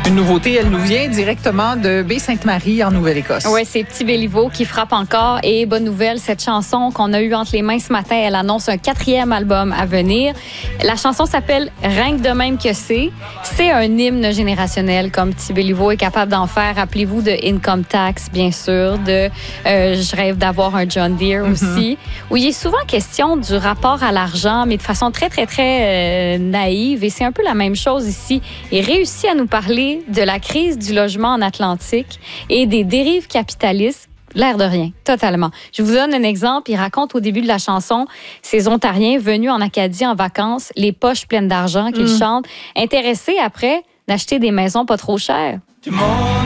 Une nouveauté, elle nous vient directement de Baie-Sainte-Marie en Nouvelle-Écosse. Oui, c'est Petit Béliveau qui frappe encore. Et bonne nouvelle, cette chanson qu'on a eue entre les mains ce matin, elle annonce un 4e album à venir. La chanson s'appelle « Rien que de même que c'est ». C'est un hymne générationnel comme Petit Béliveau est capable d'en faire. Rappelez-vous de Income Tax, bien sûr, de Je rêve d'avoir un John Deere aussi, où il est souvent question du rapport à l'argent, mais de façon très, très, très naïve. Et c'est un peu la même chose ici. Il réussit à nous parler de la crise du logement en Atlantique et des dérives capitalistes. L'air de rien, totalement. Je vous donne un exemple. Il raconte au début de la chanson ces Ontariens venus en Acadie en vacances, les poches pleines d'argent qu'ils chantent, intéressés après d'acheter des maisons pas trop chères.